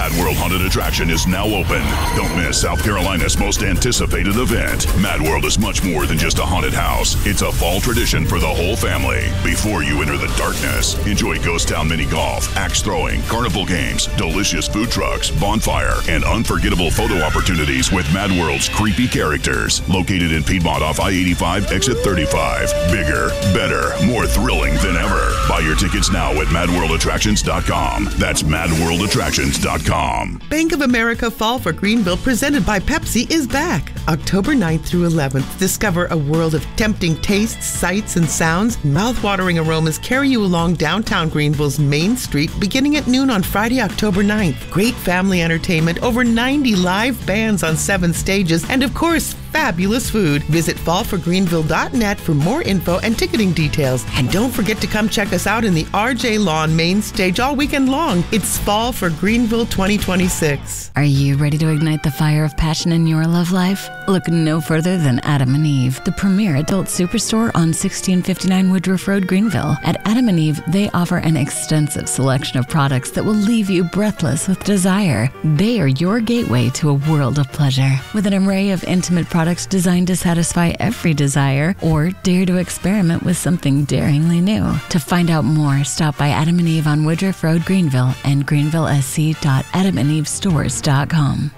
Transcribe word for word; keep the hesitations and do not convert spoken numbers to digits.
Mad World Haunted Attraction is now open. Don't miss South Carolina's most anticipated event. Mad World is much more than just a haunted house. It's a fall tradition for the whole family. Before you enter the darkness, enjoy Ghost Town mini golf, axe throwing, carnival games, delicious food trucks, bonfire, and unforgettable photo opportunities with Mad World's creepy characters. Located in Piedmont off I eighty-five, exit thirty-five. Bigger, better, more thrilling than ever. Buy your tickets now at mad world attractions dot com. That's mad world attractions dot com. Bank of America Fall for Greenville, presented by Pepsi, is back. October ninth through eleventh, discover a world of tempting tastes, sights, and sounds. Mouth-watering aromas carry you along downtown Greenville's Main Street beginning at noon on Friday, October ninth. Great family entertainment, over ninety live bands on seven stages, and of course, fabulous food. Visit fall for greenville dot net for more info and ticketing details. And don't forget to come check us out in the R J Lawn main stage all weekend long. It's Fall for Greenville twenty twenty-six. Are you ready to ignite the fire of passion in your love life? Look no further than Adam and Eve, the premier adult superstore on sixteen fifty-nine Woodruff Road, Greenville. At Adam and Eve, they offer an extensive selection of products that will leave you breathless with desire. They are your gateway to a world of pleasure. With an array of intimate products Products designed to satisfy every desire, or dare to experiment with something daringly new. To find out more, stop by Adam and Eve on Woodruff Road, Greenville, and greenville s c dot adam and eve stores dot com.